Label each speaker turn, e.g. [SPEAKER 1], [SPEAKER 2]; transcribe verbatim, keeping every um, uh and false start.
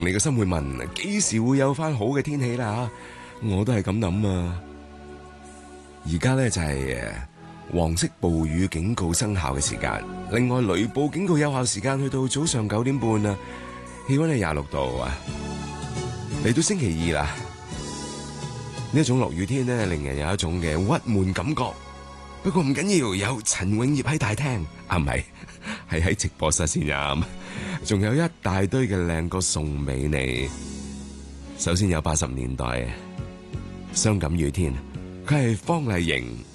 [SPEAKER 1] 你個心會問幾時會有翻好嘅天氣啦？我都係咁諗啊！而家咧就係誒黃色暴雨警告生效嘅時間，另外雷暴警告有效時間去到早上九點半啊，氣溫係廿六度啊！嚟到星期二啦，呢一種落雨天咧，令人有一種嘅鬱悶感覺。不過唔緊要，有陳永業喺大廳，啊唔係，係喺直播室先啱。仲有一大堆嘅靚歌送俾你。首先有八十年代傷感雨天，佢係方麗瑩。